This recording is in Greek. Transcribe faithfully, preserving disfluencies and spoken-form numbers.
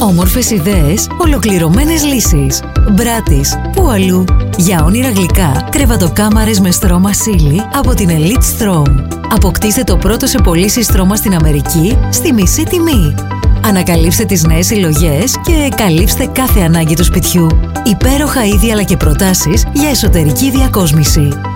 Όμορφες ιδέες, ολοκληρωμένες λύσεις. Μπράτις, πού αλλού? Για όνειρα γλυκά, κρεβατοκάμαρες με στρώμα Sealy από την Elite Strom. Αποκτήστε το πρώτο σε πωλήσεις στρώμα στην Αμερική στη μισή τιμή. Ανακαλύψτε τις νέες συλλογές και καλύψτε κάθε ανάγκη του σπιτιού. Υπέροχα είδη αλλά και προτάσεις για εσωτερική διακόσμηση.